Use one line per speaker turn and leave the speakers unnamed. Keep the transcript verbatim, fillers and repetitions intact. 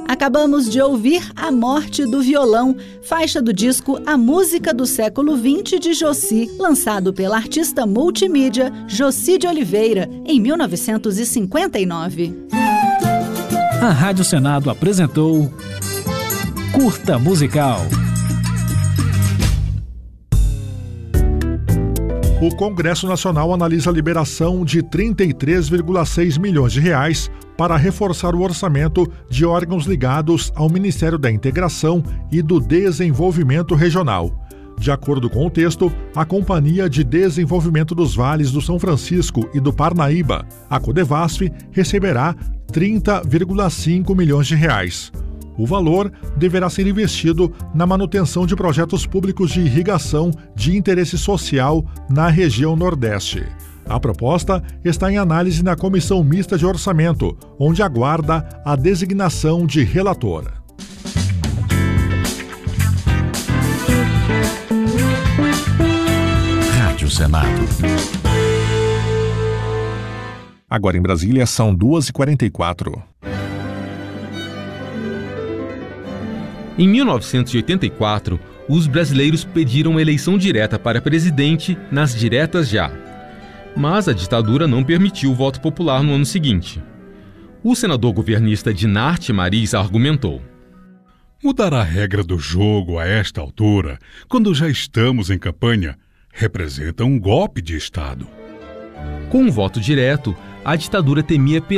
Acabamos de ouvir A Morte do Violão, faixa do disco A Música do Século vinte de Jossi, lançado pela artista multimídia Jossi de Oliveira, em mil novecentos e cinquenta e nove.
A Rádio Senado apresentou Curta Musical.
O Congresso Nacional analisa a liberação de trinta e três vírgula seis milhões de reais para reforçar o orçamento de órgãos ligados ao Ministério da Integração e do Desenvolvimento Regional. De acordo com o texto, a Companhia de Desenvolvimento dos Vales do São Francisco e do Parnaíba, a Codevasf, receberá trinta vírgula cinco milhões de reais. O valor deverá ser investido na manutenção de projetos públicos de irrigação de interesse social na região Nordeste. A proposta está em análise na Comissão Mista de Orçamento, onde aguarda a designação de relator.
Rádio Senado.
Agora em Brasília são duas e quarenta e quatro.
Em mil novecentos e oitenta e quatro, os brasileiros pediram eleição direta para presidente nas diretas já. Mas a ditadura não permitiu o voto popular no ano seguinte. O senador governista Dinarte Mariz argumentou:
mudar a regra do jogo a esta altura, quando já estamos em campanha, representa um golpe de Estado.
Com o voto direto, a ditadura temia